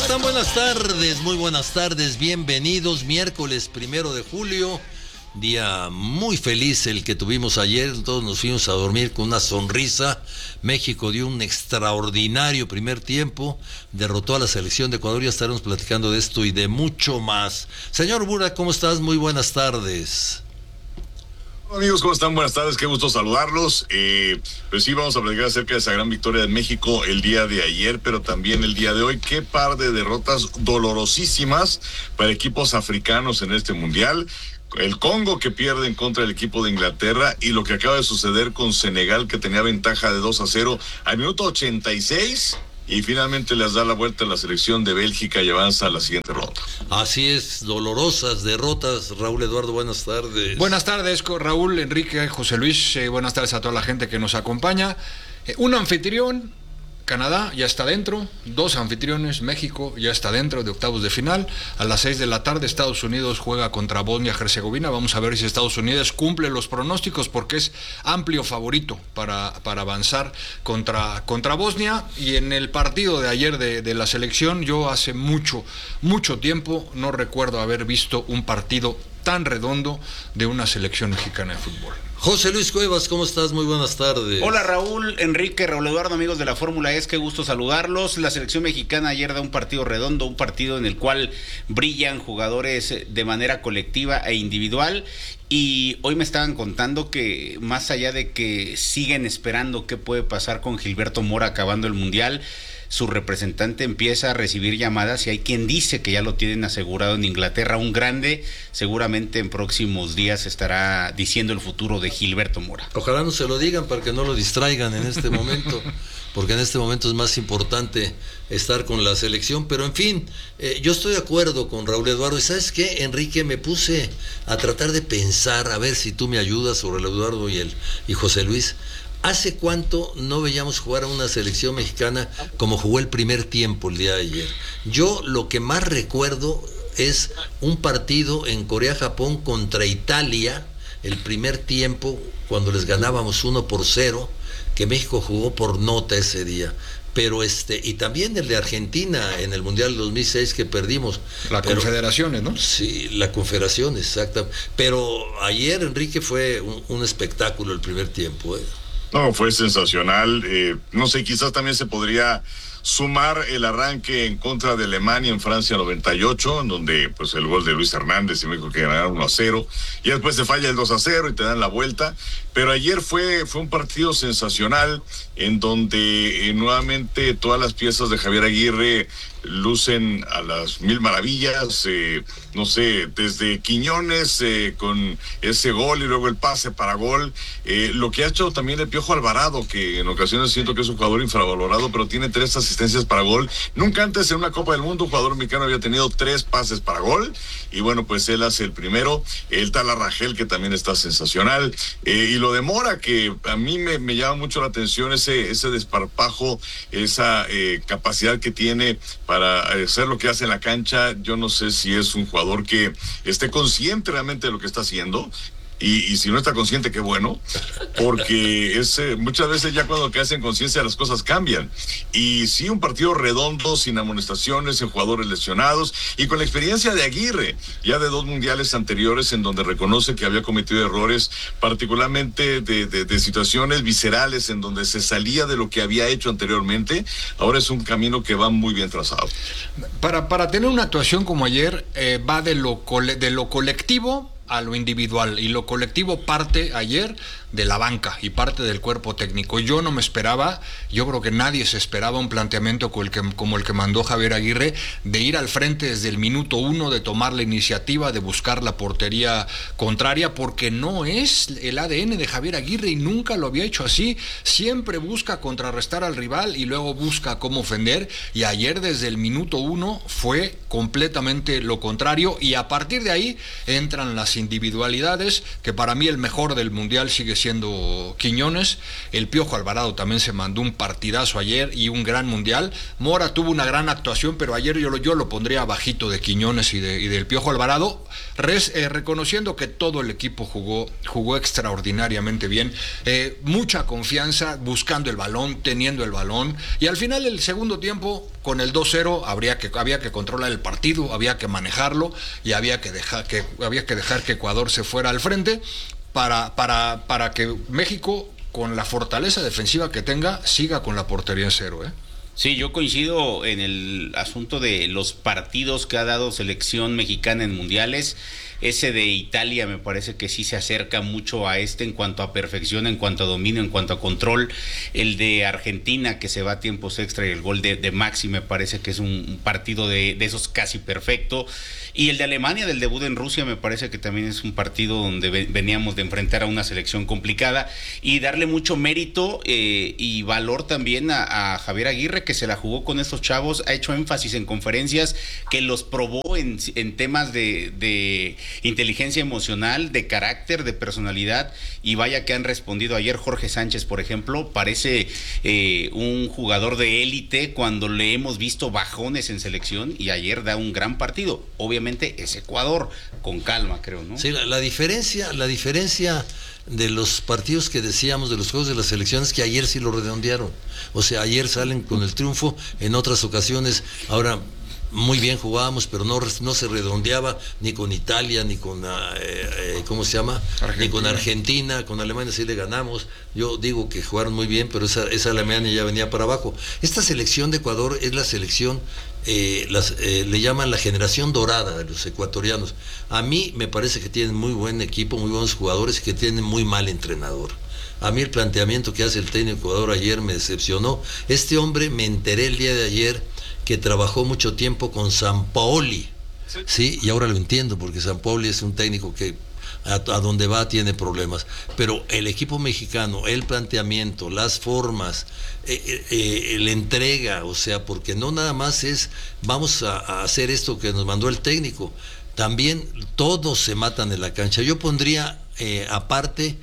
están? Buenas tardes, muy buenas tardes, bienvenidos. Miércoles 1 de julio, día muy feliz el que tuvimos ayer. Todos nos fuimos a dormir con una sonrisa. México dio un extraordinario primer tiempo, derrotó a la selección de Ecuador. Ya estaremos platicando de esto y de mucho más. Señor Bura, ¿cómo estás? Muy buenas tardes. Hola amigos, ¿cómo están? Buenas tardes, qué gusto saludarlos. Pues sí, vamos a platicar acerca de esa gran victoria de México el día de ayer, pero también el día de hoy. Qué par de derrotas dolorosísimas para equipos africanos en este mundial. El Congo, que pierde en contra del equipo de Inglaterra, y lo que acaba de suceder con Senegal, que tenía ventaja de 2-0 al minuto 86. Y finalmente les da la vuelta a la selección de Bélgica y avanza a la siguiente ronda. Así es, dolorosas derrotas. Raúl Eduardo, buenas tardes. Buenas tardes, Raúl, Enrique, José Luis. Buenas tardes a toda la gente que nos acompaña. Un anfitrión, Canadá, ya está dentro. Dos anfitriones, México, ya está dentro de octavos de final. A las 6 de la tarde, Estados Unidos juega contra Bosnia-Herzegovina. Vamos a ver si Estados Unidos cumple los pronósticos, porque es amplio favorito para avanzar contra Bosnia. Y en el partido de ayer de la selección, yo hace mucho tiempo no recuerdo haber visto un partido tan redondo de una selección mexicana de fútbol. José Luis Cuevas, ¿cómo estás? Muy buenas tardes. Hola Raúl, Enrique, Raúl Eduardo, amigos de la Fórmula E, qué gusto saludarlos. La selección mexicana ayer da un partido redondo, un partido en el cual brillan jugadores de manera colectiva e individual. Y hoy me estaban contando que más allá de que siguen esperando qué puede pasar con Gilberto Mora acabando el Mundial, su representante empieza a recibir llamadas y hay quien dice que ya lo tienen asegurado en Inglaterra. Un grande seguramente en próximos días estará diciendo el futuro de Gilberto Mora. Ojalá no se lo digan para que no lo distraigan en este momento, porque en este momento es más importante estar con la selección. Pero en fin, yo estoy de acuerdo con Raúl Eduardo. ¿Y sabes qué, Enrique? Me puse a tratar de pensar, a ver si tú me ayudas, sobre Raúl Eduardo y José Luis. ¿Hace cuánto no veíamos jugar a una selección mexicana como jugó el primer tiempo el día de ayer? Yo lo que más recuerdo es un partido en Corea-Japón contra Italia, el primer tiempo, cuando les ganábamos 1-0, que México jugó por nota ese día. Pero y también el de Argentina en el Mundial 2006 que perdimos. Confederaciones, ¿no? Sí, la Confederación, exacto. Pero ayer, Enrique, fue un espectáculo el primer tiempo, No, fue sensacional. No sé, quizás también se podría sumar el arranque en contra de Alemania en Francia 98, en donde pues el gol de Luis Hernández y México que ganaron 1-0, y después se falla el 2-0 y te dan la vuelta. Pero ayer fue un partido sensacional, en donde nuevamente todas las piezas de Javier Aguirre lucen a las mil maravillas. No sé, desde Quiñones con ese gol y luego el pase para gol, lo que ha hecho también el Piojo Alvarado, que en ocasiones siento que es un jugador infravalorado, pero tiene 3 asistencias para gol. Nunca antes en una Copa del Mundo un jugador mexicano había tenido 3 pases para gol, y bueno, pues él hace el primero. El Tala Rangel, que también está sensacional, y lo de Mora, que a mí me llama mucho la atención, ese desparpajo, esa capacidad que tiene para hacer lo que hace en la cancha. Yo no sé si es un jugador que esté consciente realmente de lo que está haciendo. Y si no está consciente, qué bueno, porque muchas veces ya cuando caes en conciencia las cosas cambian. Y sí, un partido redondo, sin amonestaciones, sin jugadores lesionados, y con la experiencia de Aguirre, ya de 2 mundiales anteriores, en donde reconoce que había cometido errores, particularmente de situaciones viscerales, en donde se salía de lo que había hecho anteriormente. Ahora es un camino que va muy bien trazado. Para tener una actuación como ayer, va de lo colectivo a lo individual, y lo colectivo parte ayer de la banca y parte del cuerpo técnico. Yo no me esperaba, yo creo que nadie se esperaba un planteamiento como el que mandó Javier Aguirre, de ir al frente desde el minuto 1, de tomar la iniciativa, de buscar la portería contraria, porque no es el ADN de Javier Aguirre y nunca lo había hecho así. Siempre busca contrarrestar al rival y luego busca cómo ofender, y ayer desde el minuto 1 fue completamente lo contrario, y a partir de ahí entran las individualidades, que para mí el mejor del Mundial sigue siendo diciendo Quiñones. El Piojo Alvarado también se mandó un partidazo ayer y un gran mundial. Mora tuvo una gran actuación, pero ayer yo lo pondría bajito de Quiñones y del Piojo Alvarado, reconociendo que todo el equipo jugó extraordinariamente bien. Mucha confianza, buscando el balón, teniendo el balón, y al final el segundo tiempo con el 2-0 había que controlar el partido, había que manejarlo y había que dejar que Ecuador se fuera al frente para que México, con la fortaleza defensiva que tenga, siga con la portería en cero. Sí, yo coincido en el asunto de los partidos que ha dado selección mexicana en mundiales. Ese de Italia me parece que sí se acerca mucho a en cuanto a perfección, en cuanto a dominio, en cuanto a control. El de Argentina, que se va a tiempos extra, y el gol de Maxi me parece que es un partido de esos casi perfecto. Y el de Alemania, del debut en Rusia, me parece que también es un partido donde veníamos de enfrentar a una selección complicada, y darle mucho mérito y valor también a Javier Aguirre, que se la jugó con estos chavos, ha hecho énfasis en conferencias, que los probó en temas de inteligencia emocional, de carácter, de personalidad, y vaya que han respondido. Ayer Jorge Sánchez, por ejemplo, parece un jugador de élite cuando le hemos visto bajones en selección, y ayer da un gran partido. Obviamente es Ecuador, con calma, creo, ¿no? Sí, la diferencia de los partidos que decíamos, de los juegos de las selecciones, que ayer sí lo redondearon. O sea, ayer salen con el triunfo, en otras ocasiones, ahora muy bien jugábamos, pero no se redondeaba ni con Italia, ni con ¿cómo se llama? Ni con Argentina. Con Alemania sí le ganamos. Yo digo que jugaron muy bien, pero esa Alemania ya venía para abajo. Esta selección de Ecuador es la selección, le llaman la generación dorada de los ecuatorianos. A mí me parece que tienen muy buen equipo, muy buenos jugadores, y que tienen muy mal entrenador. A mí el planteamiento que hace el técnico de Ecuador ayer me decepcionó. Este hombre, me enteré el día de ayer que trabajó mucho tiempo con Sampaoli, sí, y ahora lo entiendo, porque Sampaoli es un técnico que a donde va tiene problemas, pero el equipo mexicano, el planteamiento, las formas, la entrega, o sea, porque no nada más es vamos a hacer esto que nos mandó el técnico, también todos se matan en la cancha. Yo pondría aparte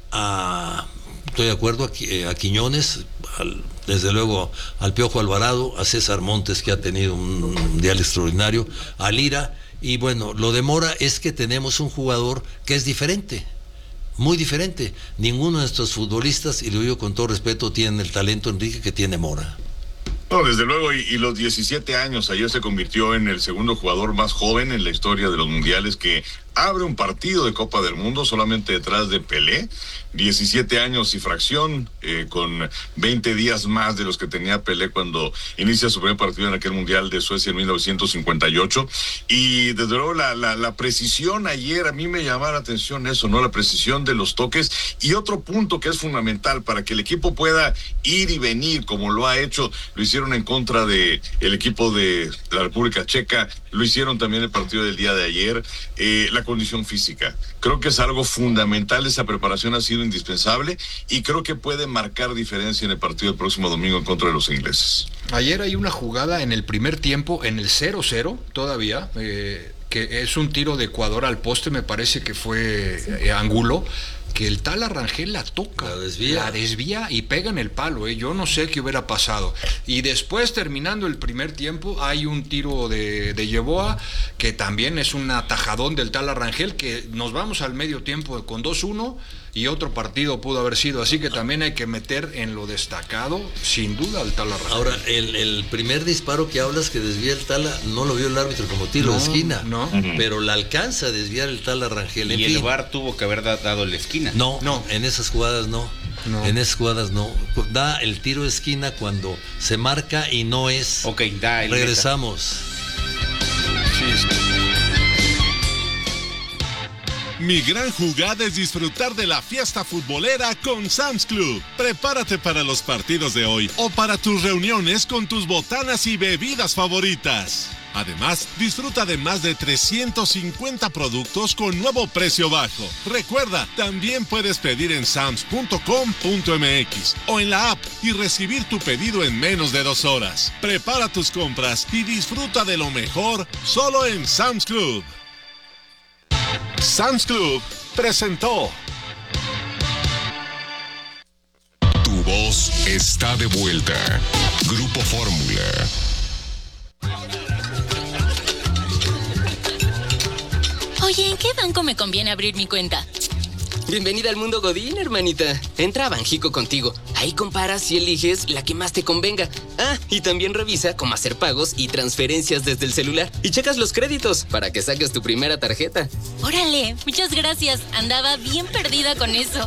estoy de acuerdo, a Quiñones, desde luego al Piojo Alvarado, a César Montes, que ha tenido un mundial extraordinario, a Lira, y bueno, lo de Mora es que tenemos un jugador que es diferente, muy diferente. Ninguno de estos futbolistas, y lo digo con todo respeto, tienen el talento, Enrique, que tiene Mora. No, desde luego, y los 17 años, ayer se convirtió en el segundo jugador más joven en la historia de los mundiales que abre un partido de Copa del Mundo, solamente detrás de Pelé. 17 años y fracción, con 20 días más de los que tenía Pelé cuando inicia su primer partido en aquel Mundial de Suecia en 1958. Y desde luego la precisión ayer, a mí me llamaba la atención eso, ¿no? La precisión de los toques. Y otro punto que es fundamental para que el equipo pueda ir y venir como lo ha hecho, lo hicieron en contra de el equipo de la República Checa, lo hicieron también el partido del día de ayer, la condición física. Creo que es algo fundamental, esa preparación ha sido indispensable y creo que puede marcar diferencia en el partido del próximo domingo en contra de los ingleses. Ayer hay una jugada en el primer tiempo, en el 0-0 todavía, que es un tiro de Ecuador al poste, me parece que fue Angulo, que el Tala Rangel la toca, la desvía y pega en el palo, yo no sé qué hubiera pasado. Y después, terminando el primer tiempo, hay un tiro de Yeboah, que también es un atajadón del Tala Rangel, que nos vamos al medio tiempo con 2-1, y otro partido pudo haber sido, así que también hay que meter en lo destacado, sin duda, al Tala Rangel. Ahora, el primer disparo que hablas que desvía el Tala, no lo vio el árbitro como tiro de esquina, no. Pero la alcanza a desviar el Tala Rangel. Y el VAR tuvo que haber dado la esquina. No, en esas jugadas no. En esas jugadas no. Da el tiro de esquina cuando se marca y no es. Ok, da el regresamos. Sí. Mi gran jugada es disfrutar de la fiesta futbolera con Sam's Club. Prepárate para los partidos de hoy o para tus reuniones con tus botanas y bebidas favoritas. Además, disfruta de más de 350 productos con nuevo precio bajo. Recuerda, también puedes pedir en sams.com.mx o en la app y recibir tu pedido en menos de 2 horas. Prepara tus compras y disfruta de lo mejor solo en Sam's Club. Sam's Club presentó. voz está de vuelta. Grupo Fórmula. Oye, ¿en qué banco me conviene abrir mi cuenta? Bienvenida al mundo Godín, hermanita. Entra a Banjico Contigo. Ahí comparas y eliges la que más te convenga. Ah, y también revisa cómo hacer pagos y transferencias desde el celular. Y checas los créditos para que saques tu primera tarjeta. Órale, muchas gracias. Andaba bien perdida con eso.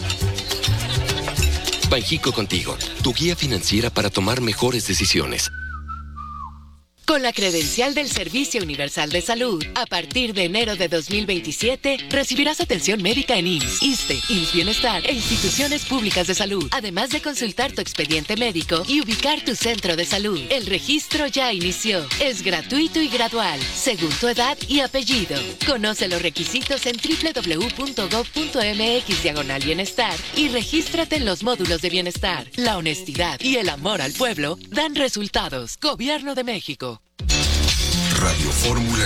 Banjico Contigo, tu guía financiera para tomar mejores decisiones. Con la credencial del Servicio Universal de Salud, a partir de enero de 2027, recibirás atención médica en IMSS, ISSSTE, IMSS Bienestar e instituciones públicas de salud, además de consultar tu expediente médico y ubicar tu centro de salud. El registro ya inició. Es gratuito y gradual, según tu edad y apellido. Conoce los requisitos en www.gov.mx/bienestar y regístrate en los módulos de bienestar. La honestidad y el amor al pueblo dan resultados. Gobierno de México. Radio Fórmula